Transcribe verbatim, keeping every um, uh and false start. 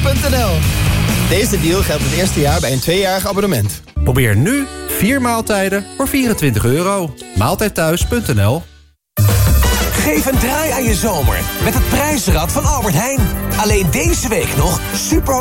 punt n l. Deze deal geldt het eerste jaar bij een tweejarig abonnement. Probeer nu vier maaltijden voor vierentwintig euro. Maaltijdthuis punt n l. Geef een draai aan je zomer met het prijsrad van Albert Heijn. Alleen deze week nog super